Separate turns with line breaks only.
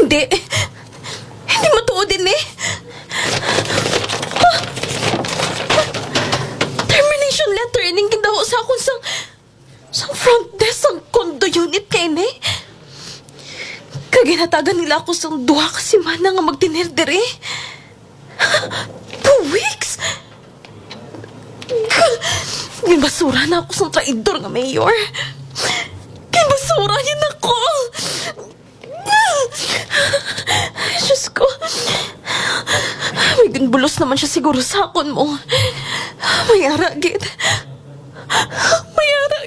Hindi. Hindi matuod din eh. Termination letter ining gindaho sa akong sang front desk sang condo unit kay ni. Kaginatagan nila ako sang 2 ka semana nga magtinir diri. 2 weeks? Ginbasura na ako sang traidor nga mayor. Ginbasura yun ako. Diyos ko. May ginbulos naman siya siguro sa akon mo. May ara, gid. May ara.